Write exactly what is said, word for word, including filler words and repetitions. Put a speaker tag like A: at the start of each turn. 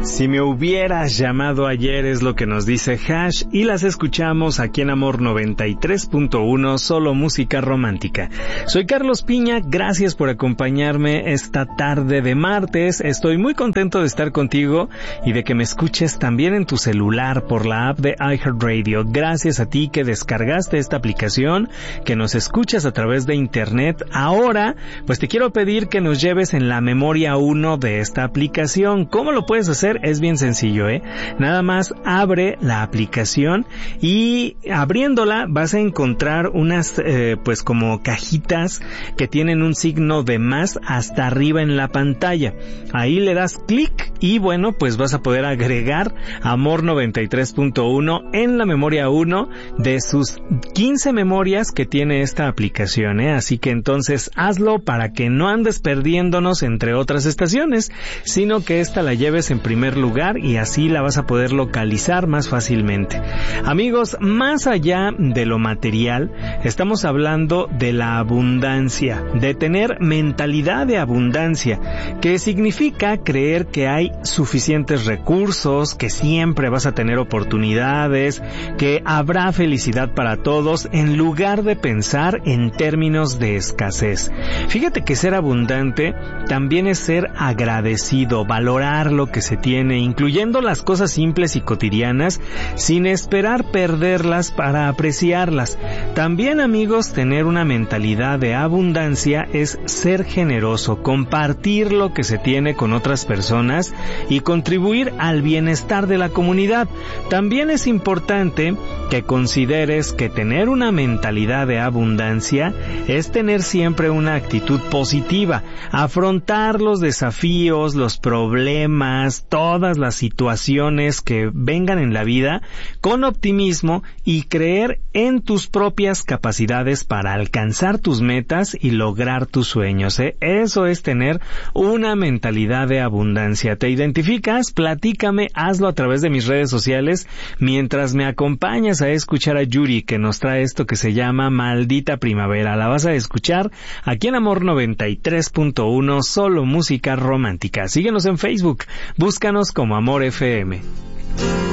A: Si me hubieras llamado ayer es lo que nos dice Hash y las escuchamos aquí en Amor noventa y tres punto uno, solo música romántica. Soy Carlos Piña, gracias por acompañarme esta tarde de martes. Estoy muy contento de estar contigo y de que me escuches también en tu celular por la app de iHeartRadio. Gracias a ti que descargaste esta aplicación, que nos escuchas a través de internet. Ahora, pues te quiero pedir que nos lleves en la memoria uno de esta aplicación. ¿Cómo lo puedes hacer? Es bien sencillo, ¿eh? Nada más abre la aplicación y abriéndola vas a encontrar unas, eh, pues como cajitas que tienen un signo de más hasta arriba en la pantalla. Ahí le das clic y bueno, pues vas a poder agregar Amor noventa y tres punto uno en la memoria uno de sus quince memorias que tiene esta aplicación, ¿eh? Así que entonces hazlo para que no andes perdiéndonos entre otras estaciones, sino que esta la lleves en primer lugar y así la vas a poder localizar más fácilmente. Amigos, más allá de lo material, estamos hablando de la abundancia, de tener mentalidad de abundancia, que significa creer que hay suficientes recursos, que siempre vas a tener oportunidades, que habrá felicidad para todos, en lugar de pensar en términos de escasez. Fíjate que ser abundante también es ser agradecido, valorar lo que se tiene, incluyendo las cosas simples y cotidianas, sin esperar perderlas para apreciarlas. También, amigos, tener una mentalidad de abundancia es ser generoso, compartir lo que se tiene con otras personas y contribuir al bienestar de la comunidad. También es importante que consideres que tener una mentalidad de abundancia es tener siempre una actitud positiva, afrontar los desafíos, los problemas, todas las situaciones que vengan en la vida con optimismo y creer en tus propias capacidades para alcanzar tus metas y lograr tus sueños, ¿eh? Eso es tener una mentalidad de abundancia. ¿Te identificas? Platícame, hazlo a través de mis redes sociales mientras me acompañas a escuchar a Yuri, que nos trae esto que se llama Maldita Primavera. La vas a escuchar aquí en Amor noventa y tres punto uno, solo música romántica. Síguenos en Facebook, búscanos como Amor F M.